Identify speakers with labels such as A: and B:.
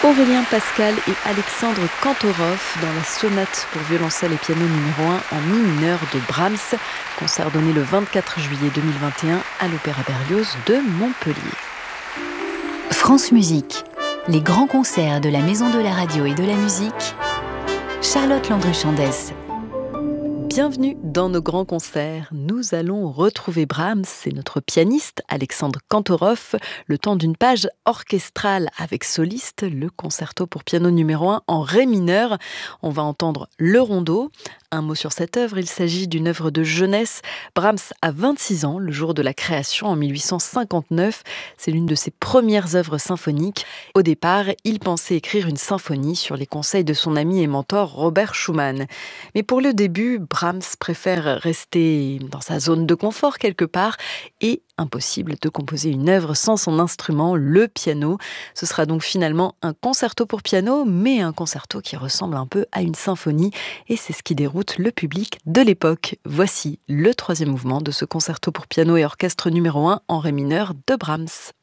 A: Aurélien Pascal et Alexandre Kantorov dans la sonate pour violoncelle et piano numéro 1 en mi mineur de Brahms, concert donné le 24 juillet 2021 à l'Opéra Berlioz de Montpellier.
B: France Musique, les grands concerts de la Maison de la Radio et de la Musique, Charlotte Landru-Chandès.
A: Bienvenue dans nos grands concerts. Nous allons retrouver Brahms et notre pianiste Alexandre Kantorov le temps d'une page orchestrale avec soliste, le concerto pour piano numéro 1 en ré mineur. On va entendre le rondo. Un mot sur cette œuvre, il s'agit d'une œuvre de jeunesse. Brahms a 26 ans, le jour de la création en 1859. C'est l'une de ses premières œuvres symphoniques. Au départ, il pensait écrire une symphonie sur les conseils de son ami et mentor Robert Schumann. Mais pour le début, Brahms préfère rester dans sa zone de confort quelque part et impossible de composer une œuvre sans son instrument, le piano. Ce sera donc finalement un concerto pour piano, mais un concerto qui ressemble un peu à une symphonie et c'est ce qui déroute le public de l'époque. Voici le troisième mouvement de ce concerto pour piano et orchestre numéro 1 en ré mineur de Brahms.